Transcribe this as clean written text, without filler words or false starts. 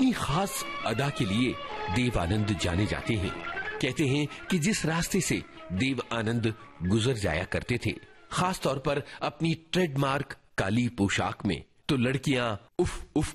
अपनी खास अदा के लिए देव आनंद जाने जाते हैं। कहते हैं कि जिस रास्ते से देव आनंद गुजर जाया करते थे, खास तौर पर अपनी ट्रेडमार्क काली पोशाक में, तो लड़कियां उफ उफ